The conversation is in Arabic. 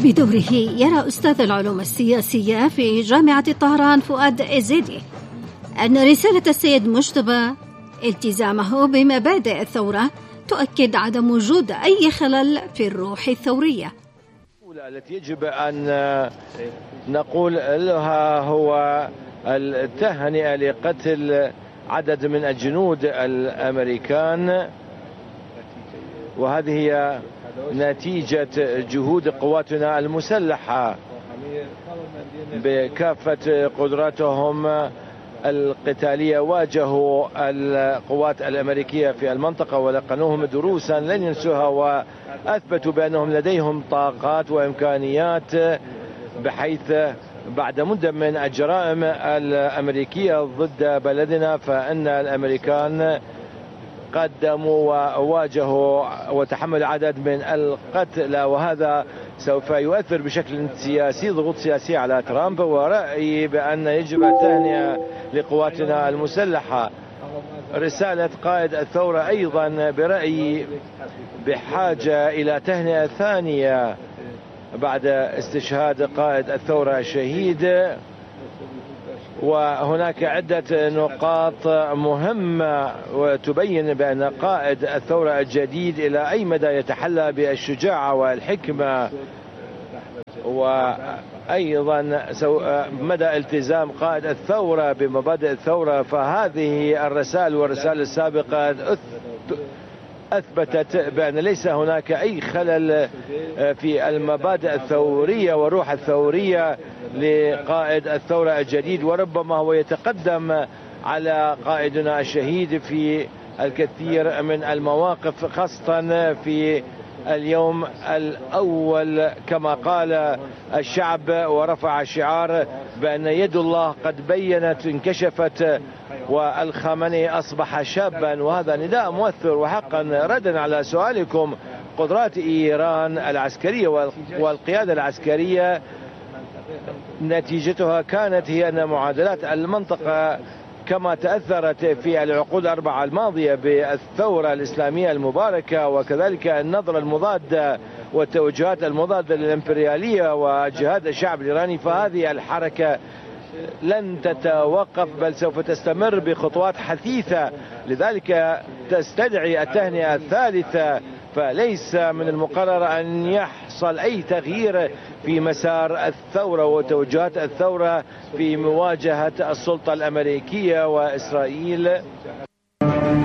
بدوره يرى أستاذ العلوم السياسية في جامعة طهران فؤاد إزيدي أن رسالة السيد مجتبى التزامه بمبادئ الثورة تؤكد عدم وجود أي خلل في الروح الثورية. التي يجب أن نقول لها هو التهنئة لقتل عدد من الجنود الأمريكان، وهذه هي نتيجة جهود قواتنا المسلحة بكافة قدراتهم القتالية. واجهوا القوات الأمريكية في المنطقة ولقنوهم دروسا لن ينسوها، وأثبتوا بأنهم لديهم طاقات وإمكانيات، بحيث بعد مدة من الجرائم الأمريكية ضد بلدنا فإن الأمريكان قدموا وواجهوا وتحملوا عدد من القتلى، وهذا سوف يؤثر بشكل سياسي، ضغوط سياسية على ترامب. ورأيي بأن يجب التهنئة لقواتنا المسلحة. رسالة قائد الثورة أيضا برأيي بحاجة إلى تهنئة ثانية بعد استشهاد قائد الثورة الشهيد، وهناك عدة نقاط مهمة وتبين بأن قائد الثورة الجديد إلى أي مدى يتحلى بالشجاعة والحكمة، وأيضا مدى التزام قائد الثورة بمبادئ الثورة. فهذه الرسائل والرسائل السابقة أثبتت بأن ليس هناك أي خلل في المبادئ الثورية والروح الثورية لقائد الثورة الجديد، وربما هو يتقدم على قائدنا الشهيد في الكثير من المواقف، خاصة في اليوم الأول كما قال الشعب ورفع شعار بأن يد الله قد بينت انكشفت والخامنئي أصبح شابا. وهذا نداء مؤثر. وحقا ردا على سؤالكم، قدرات إيران العسكرية والقيادة العسكرية نتيجتها كانت هي أن معادلات المنطقة كما تأثرت في العقود الأربعة الماضية بالثورة الإسلامية المباركة، وكذلك النظرة المضادة والتوجهات المضادة للإمبريالية وجهاد الشعب الإيراني، فهذه الحركة لن تتوقف بل سوف تستمر بخطوات حثيثة. لذلك تستدعي التهنئة الثالثة. فليس من المقرر أن يحصل أي تغيير في مسار الثورة وتوجهات الثورة في مواجهة السلطة الأمريكية وإسرائيل.